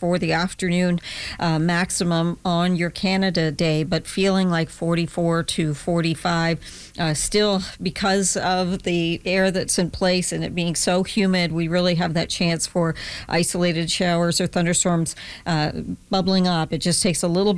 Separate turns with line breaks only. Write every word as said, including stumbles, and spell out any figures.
for the afternoon uh, maximum on your Canada Day, but feeling like forty-four to forty-five. Uh, still, because of the air that's in place and it being so humid, we really have that chance for isolated showers or thunderstorms uh, bubbling up. It just takes a little bit